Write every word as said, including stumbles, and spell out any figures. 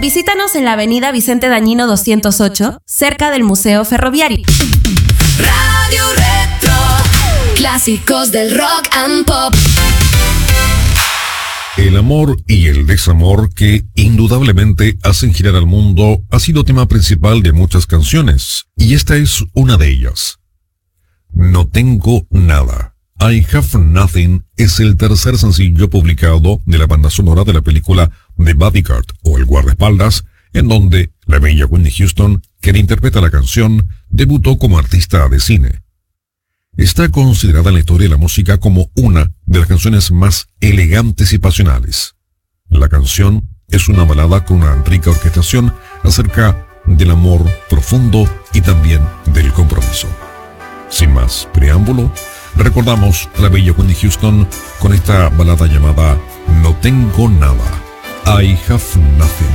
Visítanos en la avenida Vicente Dañino doscientos ocho, cerca del Museo Ferroviario. Radio Retro, clásicos del rock and pop. El amor y el desamor que indudablemente hacen girar al mundo ha sido tema principal de muchas canciones, y esta es una de ellas. No tengo nada. I Have Nothing es el tercer sencillo publicado de la banda sonora de la película The Bodyguard o El Guardaespaldas, en donde la bella Whitney Houston, quien interpreta la canción, debutó como artista de cine. Está considerada en la historia de la música como una de las canciones más elegantes y pasionales. La canción es una balada con una rica orquestación acerca del amor profundo y también del compromiso. Sin más preámbulo, recordamos a la bella Whitney Houston con esta balada llamada No Tengo Nada, I Have Nothing.